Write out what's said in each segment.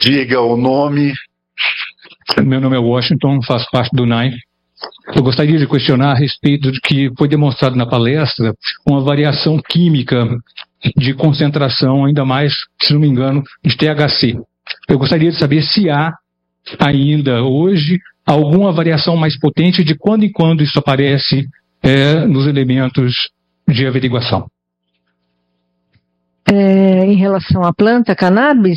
Diga o nome. Meu nome é Washington, faço parte do NAI. Eu gostaria de questionar a respeito de que foi demonstrado na palestra uma variação química de concentração, ainda mais, se não me engano, de THC. Eu gostaria de saber se há ainda hoje alguma variação mais potente, de quando em quando isso aparece nos elementos de averiguação. Em relação à planta cannabis?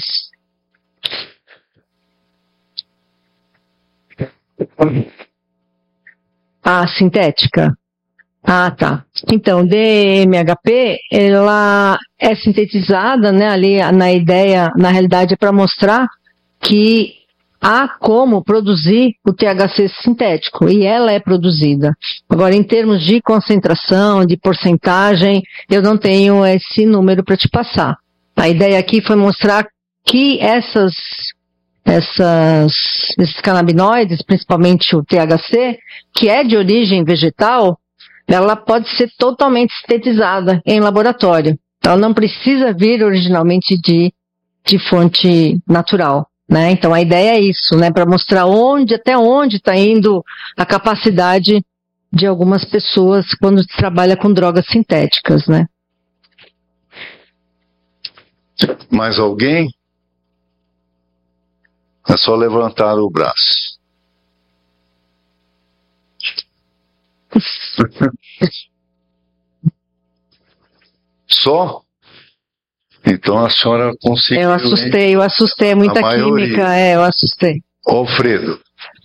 Sintética? Tá. Então, DMHP, ela é sintetizada, né, ali na ideia, na realidade, é para mostrar que há como produzir o THC sintético, e ela é produzida. Agora, em termos de concentração, de porcentagem, eu não tenho esse número para te passar. A ideia aqui foi mostrar que esses canabinoides, principalmente o THC, que é de origem vegetal, ela pode ser totalmente sintetizada em laboratório. Ela não precisa vir originalmente de fonte natural, né? Então a ideia é isso, né? Para mostrar até onde está indo a capacidade de algumas pessoas quando se trabalha com drogas sintéticas, né? Mais alguém? É só levantar o braço. Só? Então a senhora conseguiu. Eu assustei, é muita química, eu assustei. Alfredo.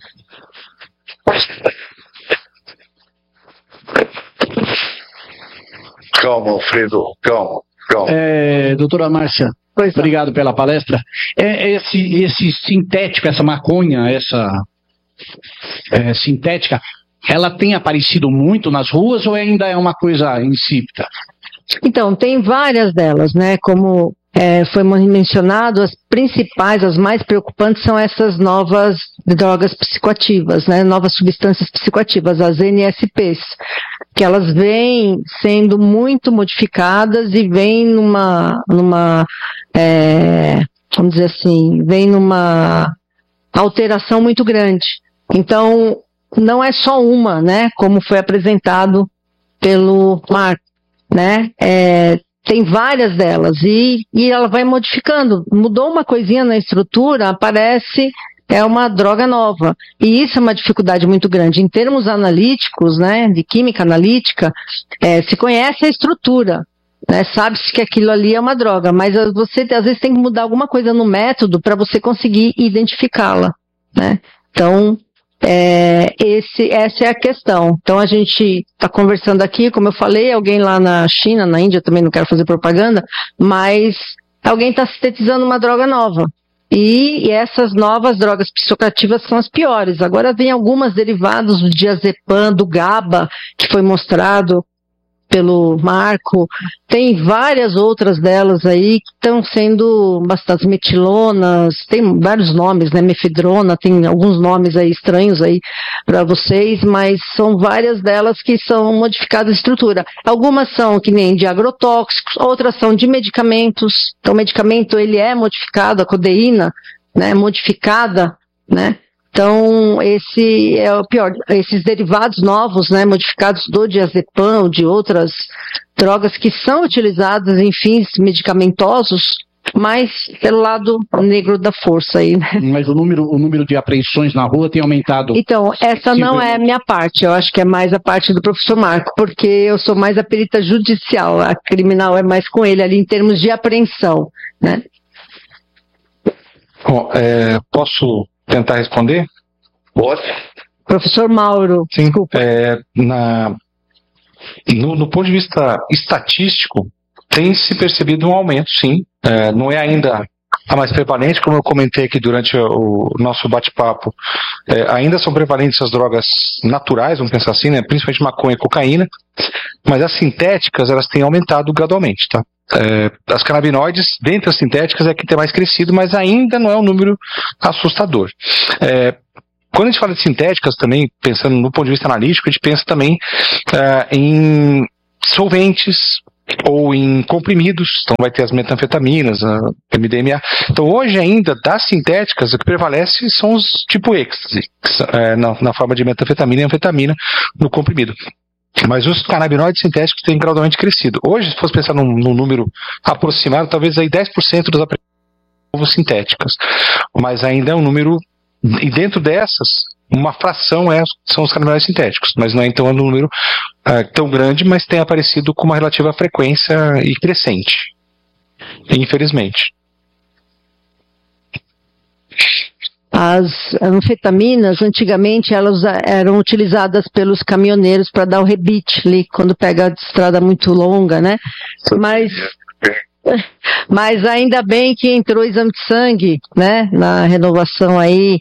Calma, Alfredo, calma. Doutora Márcia, obrigado pela palestra. Esse sintético, essa maconha, sintética, ela tem aparecido muito nas ruas ou ainda é uma coisa insípida? Então, tem várias delas, né? Como foi mencionado, as principais, as mais preocupantes são essas novas drogas psicoativas, né? Novas substâncias psicoativas, as NSPs, que elas vêm sendo muito modificadas e vêm vamos dizer assim, vem numa alteração muito grande. Então, não é só uma, né? Como foi apresentado pelo Marco, né? Tem várias delas e ela vai modificando. Mudou uma coisinha na estrutura, aparece uma droga nova. E isso é uma dificuldade muito grande. Em termos analíticos, né, de química analítica, se conhece a estrutura, né, sabe-se que aquilo ali é uma droga, mas você às vezes tem que mudar alguma coisa no método para você conseguir identificá-la, né? Então, essa é a questão. Então a gente está conversando aqui, como eu falei, alguém lá na China, na Índia, também não quero fazer propaganda, mas alguém está sintetizando uma droga nova. E essas novas drogas psicoativas são as piores. Agora vem algumas derivadas do diazepam, do GABA, que foi mostrado pelo Marco. Tem várias outras delas aí que estão sendo bastante metilonas, tem vários nomes, né? Mefedrona, tem alguns nomes aí estranhos aí para vocês, mas são várias delas que são modificadas de estrutura. Algumas são que nem de agrotóxicos, outras são de medicamentos. Então o medicamento ele é modificado, a codeína, né, modificada, né? Então, esse é o pior. Esses derivados novos, né, modificados do diazepam, de outras drogas que são utilizadas em fins medicamentosos, mas pelo lado negro da força aí, né? Mas o número de apreensões na rua tem aumentado? Então, essa não é a minha parte, eu acho que é mais a parte do professor Marco, porque eu sou mais a perita judicial, a criminal é mais com ele ali em termos de apreensão, né? Bom, posso tentar responder? Pode. Professor Mauro, sim, desculpa. No ponto de vista estatístico, tem se percebido um aumento, sim. Não é ainda a mais prevalente, como eu comentei aqui durante o nosso bate-papo. Ainda são prevalentes as drogas naturais, vamos pensar assim, né? Principalmente maconha e cocaína, mas as sintéticas elas têm aumentado gradualmente, tá? As canabinoides, dentre as sintéticas, é que tem mais crescido, mas ainda não é um número assustador. Quando a gente fala de sintéticas também, pensando no ponto de vista analítico, a gente pensa também em solventes, ou em comprimidos, então vai ter as metanfetaminas, a MDMA. Então hoje ainda, das sintéticas, o que prevalece são os tipo êxtase, na forma de metanfetamina e anfetamina no comprimido. Mas os canabinoides sintéticos têm gradualmente crescido. Hoje, se fosse pensar num número aproximado, talvez aí 10% dos aplicativos sintéticas. Mas ainda é um número, e dentro dessas, uma fração são os canabinoides sintéticos, mas não é então um número tão grande, mas tem aparecido com uma relativa frequência e crescente, infelizmente. As anfetaminas, antigamente, elas eram utilizadas pelos caminhoneiros para dar o rebite ali, quando pega a estrada muito longa, né? Mas ainda bem que entrou exame de sangue, né? Na renovação aí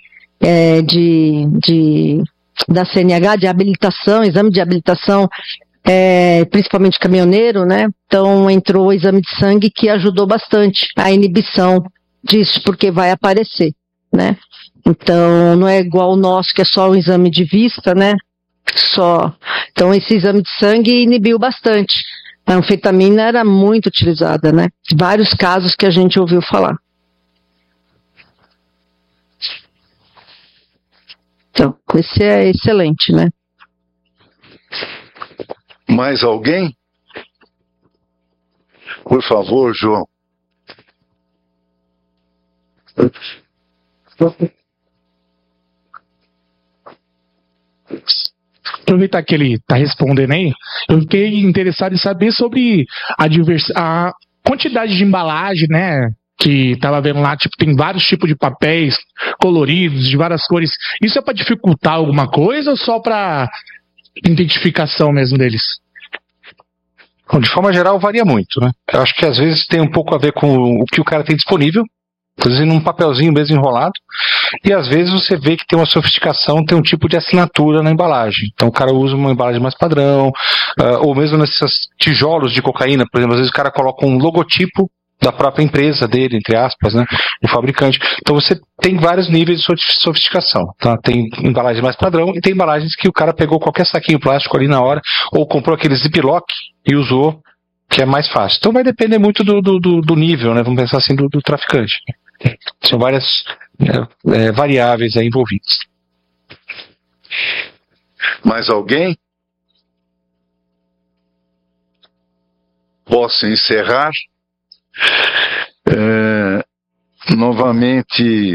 da CNH, de habilitação, exame de habilitação, principalmente caminhoneiro, né? Então entrou o exame de sangue que ajudou bastante a inibição disso, porque vai aparecer, né? Então, não é igual o nosso, que é só um exame de vista, né? Então, esse exame de sangue inibiu bastante. A anfetamina era muito utilizada, né? Vários casos que a gente ouviu falar. Então, esse é excelente, né? Mais alguém? Por favor, João. Aproveitar que ele está respondendo aí, eu fiquei interessado em saber sobre a quantidade de embalagem, né? Que estava vendo lá, tipo, tem vários tipos de papéis coloridos, de várias cores. Isso é para dificultar alguma coisa ou só para identificação mesmo deles? Bom, de forma geral, varia muito, né? Eu acho que às vezes tem um pouco a ver com o que o cara tem disponível, às vezes num papelzinho mesmo enrolado, e às vezes você vê que tem uma sofisticação, tem um tipo de assinatura na embalagem. Então o cara usa uma embalagem mais padrão, ou mesmo nesses tijolos de cocaína, por exemplo, às vezes o cara coloca um logotipo da própria empresa dele, entre aspas, né, o fabricante. Então você tem vários níveis de sofisticação, tá? Tem embalagem mais padrão e tem embalagens que o cara pegou qualquer saquinho plástico ali na hora, ou comprou aquele ziplock e usou, que é mais fácil. Então vai depender muito do nível, né, vamos pensar assim, do traficante. São várias variáveis aí envolvidas. Mais alguém? Posso encerrar? Novamente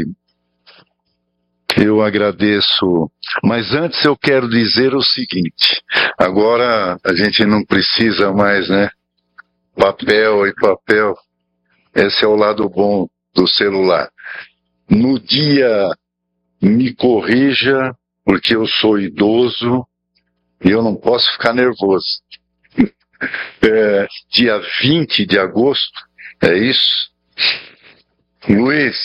eu agradeço, mas antes eu quero dizer o seguinte: agora a gente não precisa mais, né, papel e papel. Esse é o lado bom do celular. No dia, me corrija, porque eu sou idoso e eu não posso ficar nervoso. Dia 20 de agosto, é isso? Luiz.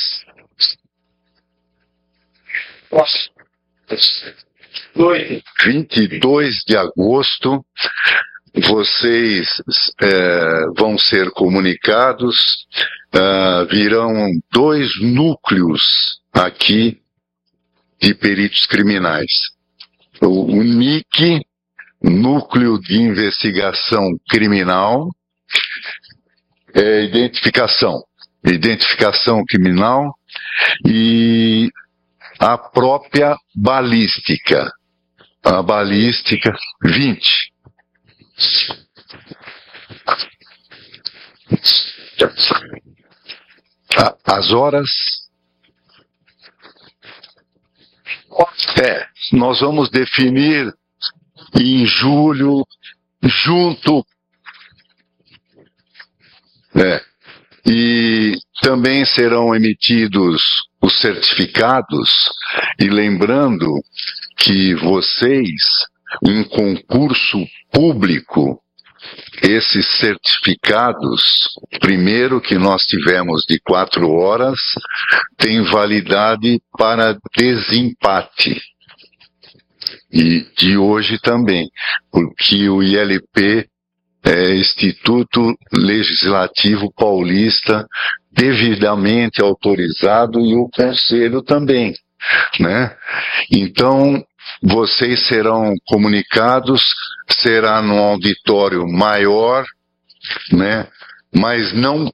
22 de agosto, vocês vão ser comunicados, virão 2 núcleos aqui de peritos criminais. O NIC, Núcleo de Investigação Criminal, identificação criminal, e a própria balística, a balística 20. As horas, nós vamos definir em julho, junto, e também serão emitidos os certificados, e lembrando que vocês, em concurso público, esses certificados, primeiro que nós tivemos de 4 horas, tem validade para desempate. E de hoje também, porque o ILP é Instituto Legislativo Paulista, devidamente autorizado, e o Conselho também, né? Então, vocês serão comunicados, será num auditório maior, né? Mas não